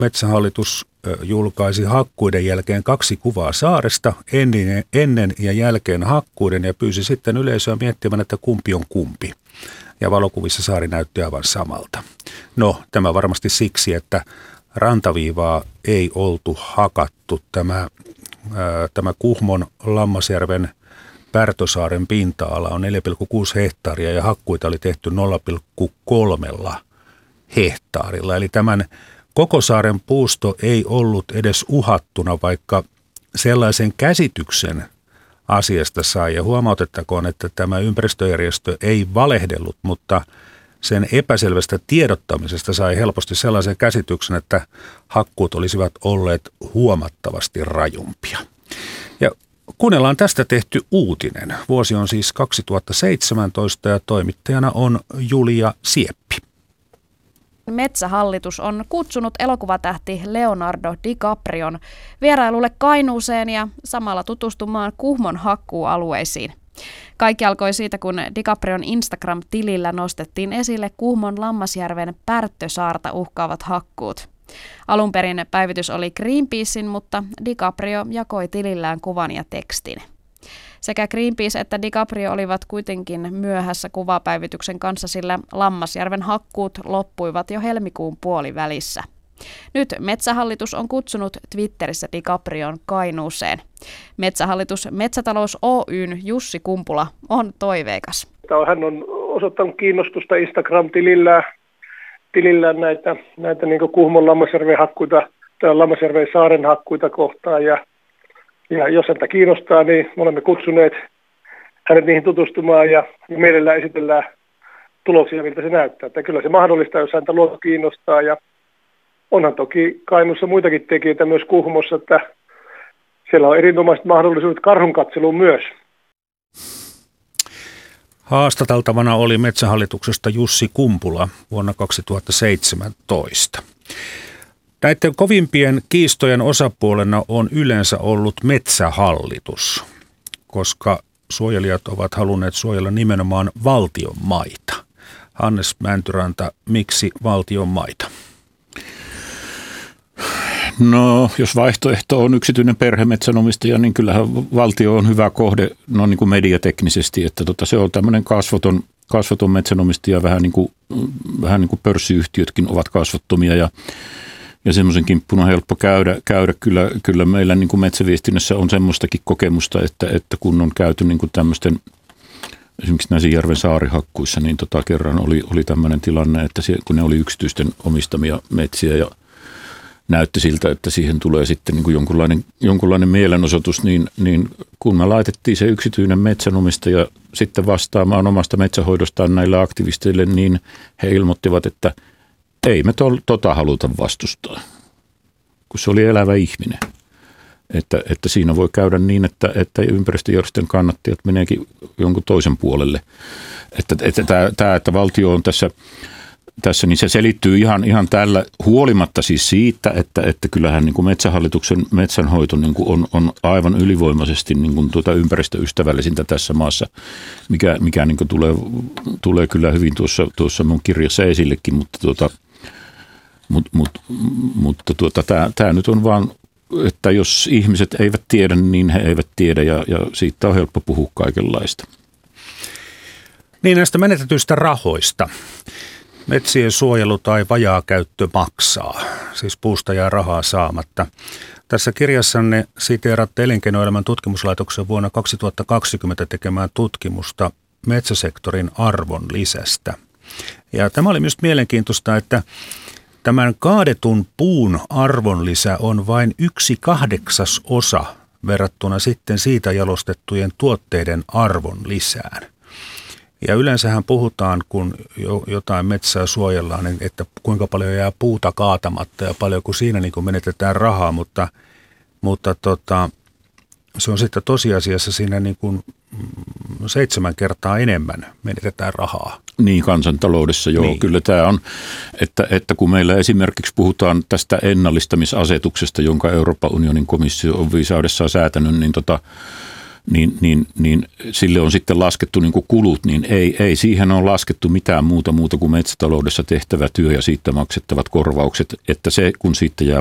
Metsähallitus julkaisi hakkuiden jälkeen 2 kuvaa saaresta, ennen ja jälkeen hakkuiden, ja pyysi sitten yleisöä miettimään, että kumpi on kumpi. Ja valokuvissa saari näytti aivan samalta. No, tämä varmasti siksi, että rantaviivaa ei oltu hakattu. Tämä Kuhmon Lammasjärven Pärtösaaren pinta-ala on 4,6 hehtaaria ja hakkuita oli tehty 0,3 hehtaarilla. Eli tämän koko saaren puusto ei ollut edes uhattuna, vaikka sellaisen käsityksen asiasta sai. Ja huomautettakoon, että tämä ympäristöjärjestö ei valehdellut, mutta sen epäselvästä tiedottamisesta sai helposti sellaisen käsityksen, että hakkuut olisivat olleet huomattavasti rajumpia. Ja kuunnellaan tästä tehty uutinen. Vuosi on siis 2017 ja toimittajana on Julia Sieppi. Metsähallitus on kutsunut elokuvatähti Leonardo DiCaprion vierailulle Kainuuseen ja samalla tutustumaan Kuhmon hakkuualueisiin. Kaikki alkoi siitä, kun DiCaprion Instagram-tilillä nostettiin esille Kuhmon Lammasjärven Pärttösaarta uhkaavat hakkuut. Alun perin päivitys oli Greenpeacein, mutta DiCaprio jakoi tilillään kuvan ja tekstin. Sekä Greenpeace että DiCaprio olivat kuitenkin myöhässä kuvapäivityksen kanssa, sillä Lammasjärven hakkuut loppuivat jo helmikuun puolivälissä. Nyt Metsähallitus on kutsunut Twitterissä DiCaprion Kainuuseen. Metsähallitus Metsätalous Oyn Jussi Kumpula on toiveikas. Hän on osoittanut kiinnostusta Instagram-tilillään näitä niin kuin Kuhmon Lammasjärven hakkuita tai Lammasjärven saaren hakkuita kohtaan. Ja jos häntä kiinnostaa, niin me olemme kutsuneet hänet niihin tutustumaan ja mielellään esitellään tuloksia, miltä se näyttää. Että kyllä se mahdollista, jos häntä luonto kiinnostaa. Ja onhan toki Kainuussa muitakin tekijöitä myös Kuhmossa, että siellä on erinomaiset mahdollisuudet karhunkatseluun myös. Haastateltavana oli Metsähallituksesta Jussi Kumpula vuonna 2017. Näiden kovimpien kiistojen osapuolena on yleensä ollut Metsähallitus, koska suojelijat ovat halunneet suojella nimenomaan valtion maita. Hannes Mäntyranta, miksi valtion maita? No, jos vaihtoehto on yksityinen perhemetsänomistaja, niin kyllähän valtio on hyvä kohde niin kuin mediateknisesti, että se on tämmöinen kasvoton metsänomistaja, vähän niin kuin pörssiyhtiötkin ovat kasvottomia ja semmoisen kimppuun on helppo käydä. Kyllä meillä niin kuin metsäviestinnässä on semmoistakin kokemusta, että kun on käyty niin kuin tämmöisten esimerkiksi Näsijärven saarihakkuissa, niin kerran oli tämmöinen tilanne, että kun ne oli yksityisten omistamia metsiä ja näytti siltä, että siihen tulee sitten niin kuin jonkunlainen mielenosoitus, niin kun me laitettiin se yksityinen metsänomistaja sitten vastaamaan omasta metsähoidostaan näille aktivisteille, niin he ilmoittivat, että ei me haluta vastustaa, kun se oli elävä ihminen. Että siinä voi käydä niin, että ympäristöjärjestön kannattajat meneekin jonkun toisen puolelle. Että valtio on tässä, niin se selittyy ihan tällä huolimatta siis siitä, että kyllähän niin kuin Metsähallituksen metsänhoito niin kuin on aivan ylivoimaisesti niin kuin ympäristöystävällisintä tässä maassa, mikä niin kuin tulee kyllä hyvin tuossa mun kirjassa esillekin, mutta tämä nyt on vaan, että jos ihmiset eivät tiedä, niin he eivät tiedä ja siitä on helppo puhua kaikenlaista. Niin näistä menetetyistä rahoista. Metsien suojelu tai vajaakäyttö maksaa, siis puusta jää rahaa saamatta. Tässä kirjassanne siteeratte Elinkeinoelämän tutkimuslaitoksen vuonna 2020 tekemään tutkimusta metsäsektorin arvonlisästä. Ja tämä oli myös mielenkiintoista, että tämän kaadetun puun arvonlisä on vain 1/8 verrattuna sitten siitä jalostettujen tuotteiden arvonlisään. Ja yleensähän puhutaan, kun jotain metsää suojellaan, että kuinka paljon jää puuta kaatamatta ja paljonko siinä niin kuin menetetään rahaa, mutta se on sitten tosiasiassa siinä niin kuin 7 kertaa enemmän menetetään rahaa. Niin, kansantaloudessa joo. Niin. Kyllä tämä on, että kun meillä esimerkiksi puhutaan tästä ennallistamisasetuksesta, jonka Euroopan unionin komissio on viisaudessaan säätänyt, niin sille on sitten laskettu niin kuin kulut, niin ei siihen ole laskettu mitään muuta kuin metsätaloudessa tehtävä työ ja siitä maksettavat korvaukset, että se kun siitä jää